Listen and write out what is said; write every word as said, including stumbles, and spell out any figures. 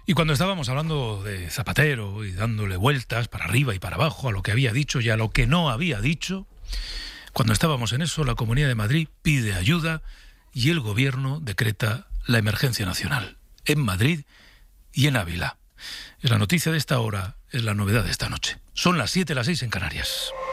Y cuando estábamos hablando de Zapatero y dándole vueltas para arriba y para abajo a lo que había dicho y a lo que no había dicho, cuando estábamos en eso, la Comunidad de Madrid pide ayuda y el Gobierno decreta la emergencia nacional en Madrid y en Ávila. Es la noticia de esta hora, es la novedad de esta noche. Son las siete, las seis en Canarias.